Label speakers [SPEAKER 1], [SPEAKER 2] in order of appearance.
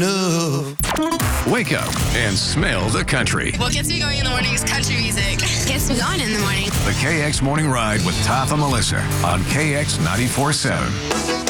[SPEAKER 1] Wake up and smell the country.
[SPEAKER 2] What gets me going in the morning is country music.
[SPEAKER 3] Gets me going in the morning.
[SPEAKER 1] The KX Morning Ride with Taff and Melissa on KX 94.7.